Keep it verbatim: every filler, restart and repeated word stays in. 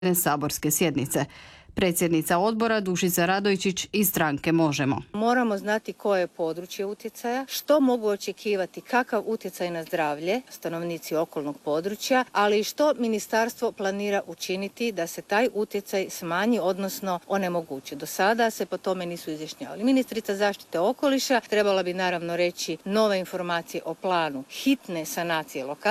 saborske sjednice. Predsjednica odbora Dušica Radojčić iz stranke Možemo. Moramo znati koje je područje utjecaja, što mogu očekivati, kakav utjecaj na zdravlje stanovnici okolnog područja, ali i što ministarstvo planira učiniti da se taj utjecaj smanji, odnosno onemogući. Do sada se po tome nisu izjašnjavali. Ministrica zaštite okoliša trebala bi naravno reći nove informacije o planu hitne sanacije lokacije.